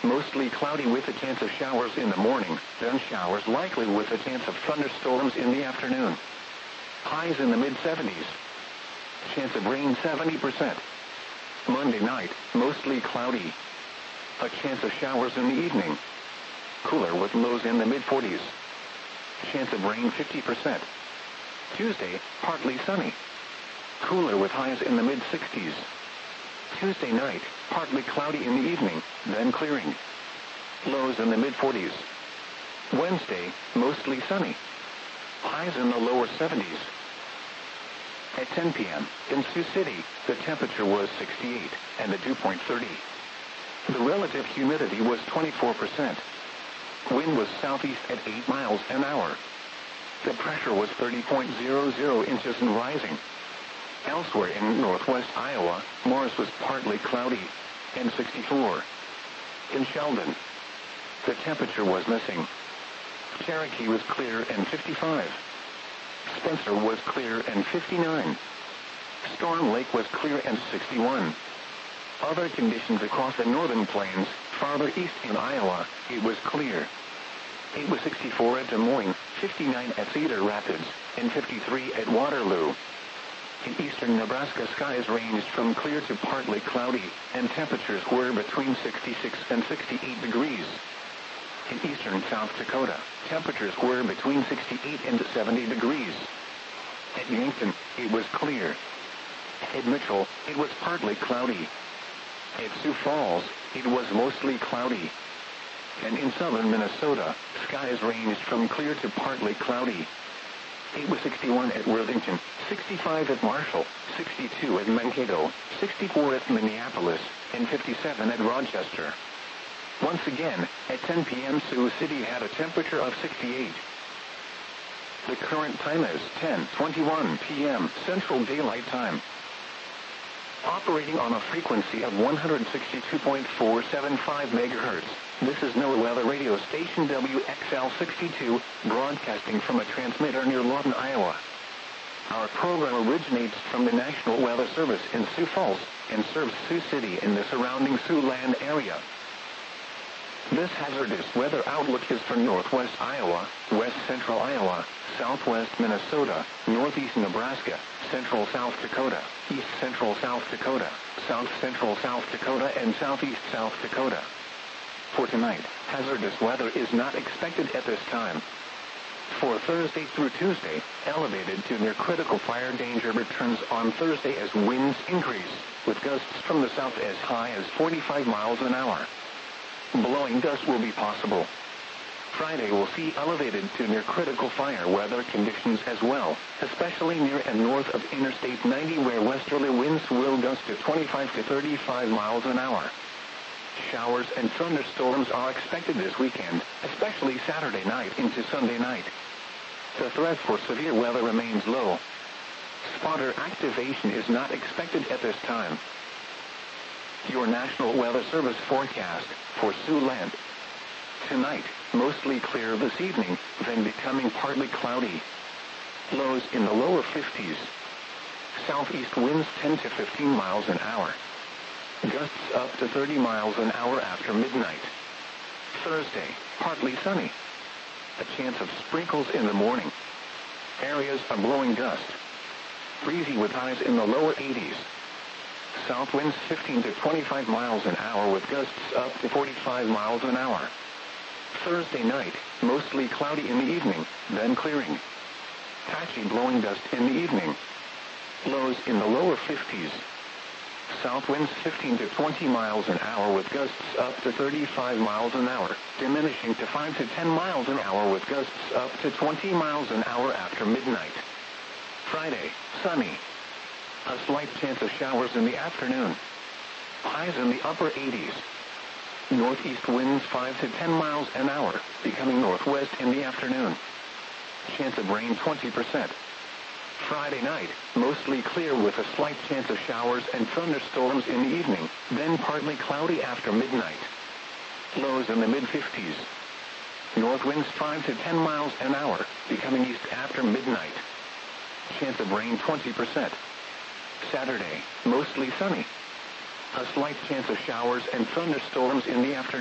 mostly cloudy with a chance of showers in the morning, then showers likely with a chance of thunderstorms in the afternoon. Highs in the mid-70s. Chance of rain 70%. Monday night, mostly cloudy. A chance of showers in the evening. Cooler with lows in the mid-40s. Chance of rain 50%. Tuesday, partly sunny. Cooler with highs in the mid-60s. Tuesday night, partly cloudy in the evening, then clearing. Lows in the mid-40s. Wednesday, mostly sunny. Highs in the lower 70s. At 10 p.m., in Sioux City, the temperature was 68, and the dew point 30. The relative humidity was 24%. Wind was southeast at 8 miles an hour. The pressure was 30.00 inches and rising. Elsewhere in northwest Iowa, Morris was partly cloudy, and 64. In Sheldon, the temperature was missing. Cherokee was clear and 55. Spencer was clear and 59. Storm Lake was clear and 61. Other conditions across the northern plains, farther east in Iowa, it was clear. It was 64 at Des Moines, 59 at Cedar Rapids, and 53 at Waterloo. In eastern Nebraska, skies ranged from clear to partly cloudy, and temperatures were between 66 and 68 degrees. In eastern South Dakota, temperatures were between 68 and 70 degrees. At Yankton, it was clear. At Mitchell, it was partly cloudy. At Sioux Falls, it was mostly cloudy. And in southern Minnesota, skies ranged from clear to partly cloudy. It was 61 at Worthington, 65 at Marshall, 62 at Mankato, 64 at Minneapolis, and 57 at Rochester. Once again, at 10 p.m. Sioux City had a temperature of 68. The current time is 10:21 p.m. Central Daylight Time. Operating on a frequency of 162.475 megahertz, this is NOAA Weather Radio Station WXL62, broadcasting from a transmitter near Lawton, Iowa. Our program originates from the National Weather Service in Sioux Falls and serves Sioux City in the surrounding Siouxland area. This hazardous weather outlook is for northwest Iowa, west central Iowa, southwest Minnesota, northeast Nebraska, central South Dakota, east central South Dakota, south central South Dakota, and southeast South Dakota. For tonight, hazardous weather is not expected at this time. For Thursday through Tuesday, elevated to near critical fire danger returns on Thursday as winds increase, with gusts from the south as high as 45 miles an hour. Blowing dust will be possible. Friday will see elevated to near critical fire weather conditions as well, especially near and north of Interstate 90 where westerly winds will gust to 25 to 35 miles an hour. Showers and thunderstorms are expected this weekend, especially Saturday night into Sunday night. The threat for severe weather remains low. Spotter activation is not expected at this time. Your National Weather Service forecast for Siouxland. Tonight, mostly clear this evening, then becoming partly cloudy. Lows in the lower 50s. Southeast winds 10 to 15 miles an hour. Gusts up to 30 miles an hour after midnight. Thursday, partly sunny. A chance of sprinkles in the morning. Areas of blowing dust. Breezy with highs in the lower 80s. South winds 15 to 25 miles an hour with gusts up to 45 miles an hour. Thursday night, mostly cloudy in the evening, then clearing. Patchy blowing dust in the evening. Lows in the lower 50s. South winds 15 to 20 miles an hour with gusts up to 35 miles an hour, diminishing to 5 to 10 miles an hour with gusts up to 20 miles an hour after midnight. Friday, sunny. A slight chance of showers in the afternoon. Highs in the upper 80s. Northeast winds 5 to 10 miles an hour, becoming northwest in the afternoon. Chance of rain 20%. Friday night, mostly clear with a slight chance of showers and thunderstorms in the evening, then partly cloudy after midnight. Lows in the mid-50s. North winds 5 to 10 miles an hour, becoming east after midnight. Chance of rain 20%. Saturday, mostly sunny. A slight chance of showers and thunderstorms in the afternoon.